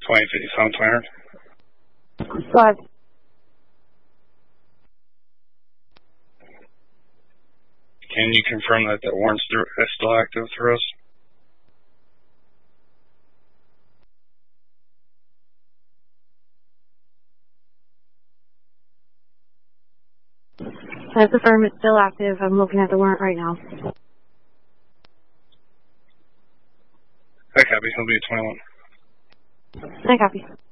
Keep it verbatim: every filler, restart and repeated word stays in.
twenty fifty-seven, two hundred. Go ahead. Can you confirm that the warrant's still active through us? I confirm it's still active. I'm looking at the warrant right now. I copy. He'll be at twenty-one. I copy.